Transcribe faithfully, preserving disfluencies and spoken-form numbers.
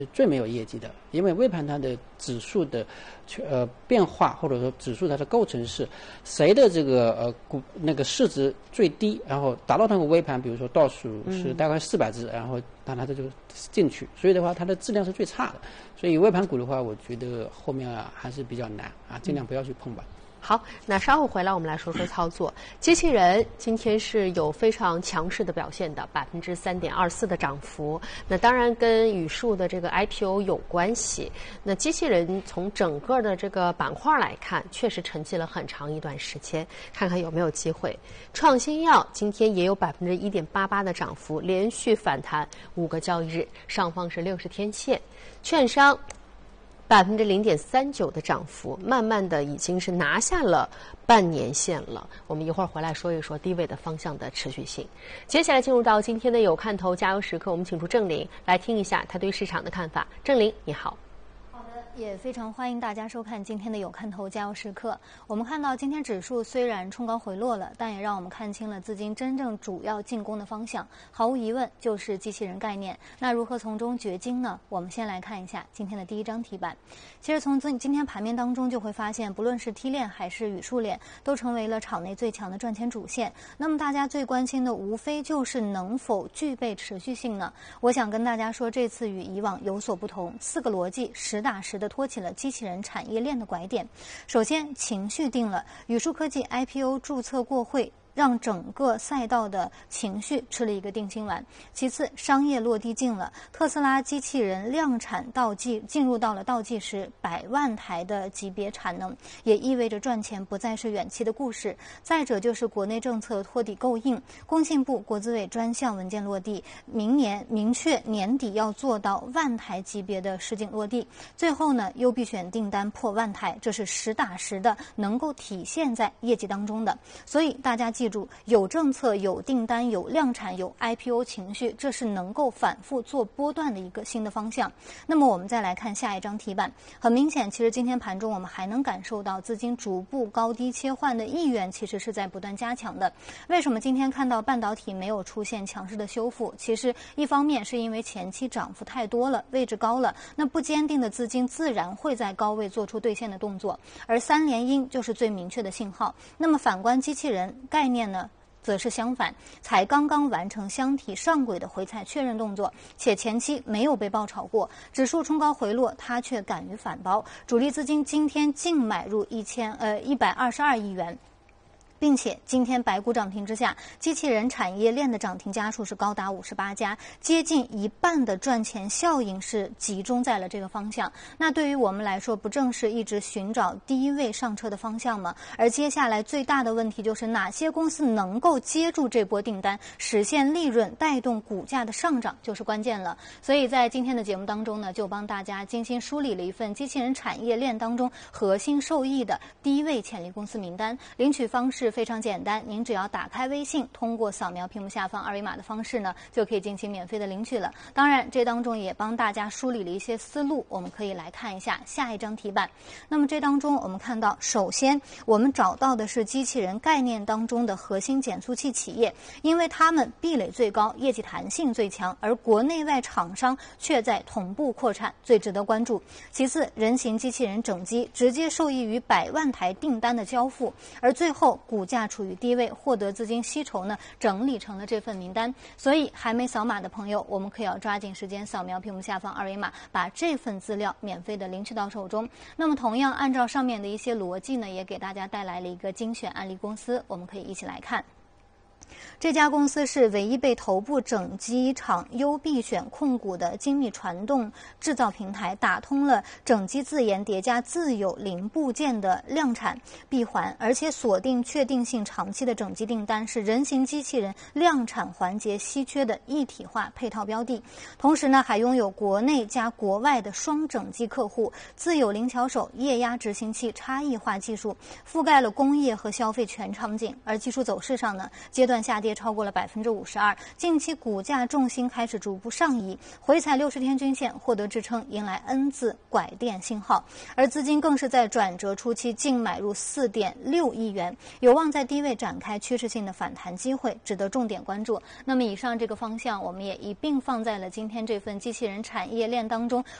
最没有业绩的，因为微盘它的指数的呃变化，或者说指数它的构成是谁的这个呃股那个市值最低，然后达到那个微盘，比如说倒数是大概四百只，嗯、然后让它这就进去，所以的话它的质量是最差的。所以微盘股的话，我觉得后面啊还是比较难啊，尽量不要去碰吧。 好，那稍后回来我们来说说操作。机器人今天是有非常强势的表现的，百分之三点二四的涨幅。那当然跟宇树的这个 I P O 有关系。那机器人从整个的这个板块来看，确实沉寂了很长一段时间，看看有没有机会。创新药今天也有百分之一点八八的涨幅，连续反弹五个交易日，上方是六十天线。券商百分之零点三九的涨幅，慢慢的已经是拿下了半年线了。我们一会儿回来说一说低位的方向的持续性。接下来进入到今天的有看头加油时刻，我们请出郑林来听一下他对市场的看法。郑林，你好。 也非常欢迎大家收看今天的有看头加油时刻。我们看到今天指数虽然冲高回落了，但也让我们看清了资金真正主要进攻的方向，毫无疑问就是机器人概念。那如何从中掘金呢？我们先来看一下今天的第一张题板。其实从今今天盘面当中就会发现，不论是 T 链还是宇树链，都成为了场内最强的赚钱主线。那么大家最关心的无非就是能否具备持续性呢？我想跟大家说，这次与以往有所不同，四个逻辑实打实的托起了机器人产业链的拐点。首先，情绪定了，宇树科技 I P O 注册过会，让整个赛道的情绪吃了一个定心丸。其次，商业落地近了，特斯拉机器人量产倒计进入到了倒计时，百万台的级别产能，也意味着赚钱不再是远期的故事。再者就是国内政策托底够硬，工信部、国资委专项文件落地，明年明确年底要做到万台级别的实景落地。最后呢，优必选订单破万台，这是实打实的能够体现在业绩当中的。所以大家记住，有政策、有订单、有量产、有 I P O 情绪，这是能够反复做波段的一个新的方向。那么我们再来看下一张题板，很明显，其实今天盘中我们还能感受到资金逐步高低切换的意愿，其实是在不断加强的。为什么今天看到半导体没有出现强势的修复？其实一方面是因为前期涨幅太多了，位置高了，那不坚定的资金自然会在高位做出兑现的动作，而三连阴就是最明确的信号。那么反观机器人概念呢，则是相反，才刚刚完成箱体上轨的回踩确认动作，且前期没有被爆炒过，指数冲高回落，它却敢于反包，主力资金今天净买入一千呃一百二十二亿元。并且今天白股涨停之下，机器人产业链的涨停家数是高达五十八家，接近一半的赚钱效应是集中在了这个方向。那对于我们来说，不正是一直寻找低位上车的方向吗？而接下来最大的问题就是哪些公司能够接住这波订单，实现利润，带动股价的上涨就是关键了。所以在今天的节目当中呢，就帮大家精心梳理了一份机器人产业链当中核心受益的低位潜力公司名单，领取方式非常简单，您只要打开微信，通过扫描屏幕下方二维码的方式呢，就可以进行免费的领取了。当然，这当中也帮大家梳理了一些思路，我们可以来看一下下一张题板。那么这当中我们看到，首先我们找到的是机器人概念当中的核心减速器企业，因为他们壁垒最高，业绩弹性最强，而国内外厂商却在同步扩产，最值得关注。其次，人形机器人整机直接受益于百万台订单的交付，而最后股价处于低位，获得资金吸筹呢，整理成了这份名单。所以还没扫码的朋友，我们可以要抓紧时间扫描屏幕下方二维码，把这份资料免费的领取到手中。那么同样按照上面的一些逻辑呢，也给大家带来了一个精选案例公司，我们可以一起来看。这家公司是唯一被头部整机厂优必选控股的精密传动制造平台，打通了整机自研叠加自有零部件的量产闭环，而且锁定确定性长期的整机订单，是人形机器人量产环节稀缺的一体化配套标的。同时呢，还拥有国内加国外的双整机客户，自有灵巧手、液压执行器差异化技术，覆盖了工业和消费全场景。而技术走势上呢，阶段段下跌超过了百分之五十二，近期股价重心开始逐步上移，回踩六十天均线获得支撑，迎来 N 字拐电信号。而资金更是在转折初期净买入 四点六亿元，有望在低位展开趋势性的反弹机会，值得重点关注。那么以上这个方向，我们也一并放在了今天这份机器人产业链当中。